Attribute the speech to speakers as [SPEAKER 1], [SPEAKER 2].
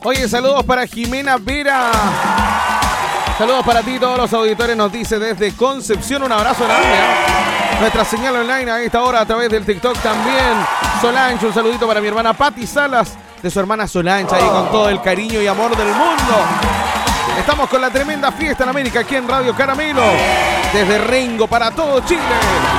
[SPEAKER 1] Oye, saludos para Jimena Vera. Saludos para ti, todos los auditores, nos dice desde Concepción. Un abrazo grande, ¿eh? Nuestra señal online a esta hora a través del TikTok también. Solange, un saludito para mi hermana Patti Salas, de su hermana Solange, ahí con todo el cariño y amor del mundo. Estamos con la tremenda fiesta en América aquí en Radio Caramelo. Desde Rengo para todo Chile.